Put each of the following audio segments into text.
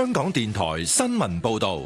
香港電台新聞報道。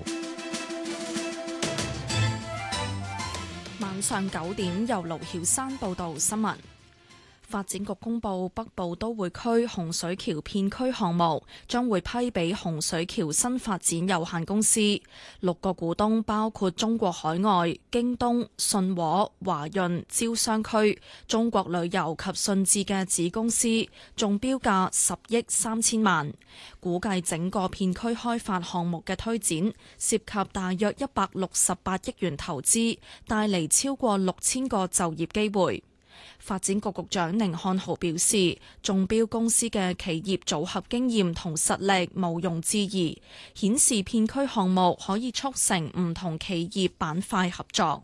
晚上9點，由盧曉山報道新聞。發展局公布北部都會區洪水橋片區項目將會批俾洪水橋新發展有限公司，6個股東包括中國海外、京東、信和、華潤、招商區、中國旅遊及信置嘅子公司，中標價10億3千萬。估計整個片區開發項目嘅推展涉及大約168億元投資，帶嚟超過6000個就業機會。發展局局長寧漢豪表示，中標公司嘅企業組合經驗同實力毋庸置疑，顯示片區項目可以促成唔同企業板塊合作。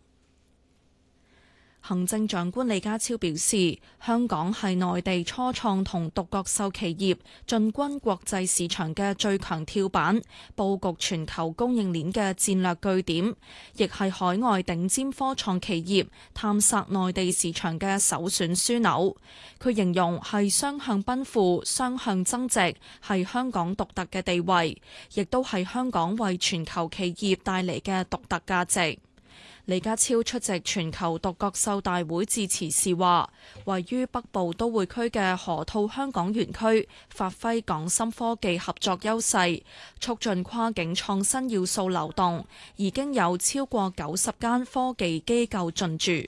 行政長官李家超表示，香港係內地初創同獨角獸企業進軍國際市場嘅最強跳板，佈局全球供應鏈嘅戰略據點，亦係海外頂尖科創企業探索內地市場嘅首選樞紐。佢形容係雙向奔赴、雙向增值，係香港獨特嘅地位，亦都係香港為全球企業帶嚟嘅獨特價值。李家超出席全球獨角獸大會致辭時話，位於北部都會區嘅河套香港園區發揮港深科技合作優勢，促進跨境創新要素流動，已經有超過90間科技機構進駐。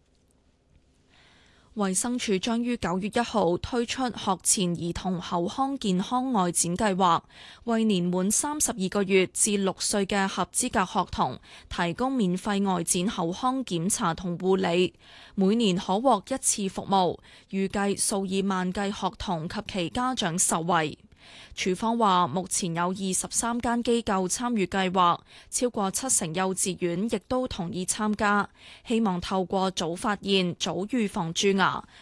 衛生署將於9月1號推出學前兒童口腔健康外展計劃，為年滿32個月至6歲嘅合資格學童提供免費外展口腔檢查同護理，每年可獲1次服務，預計數以萬計學童及其家長受惠。署方話，目前有23間機構參與計劃，超過70幼稚園亦都同意參加，希望透過早發現、早預防蛀牙，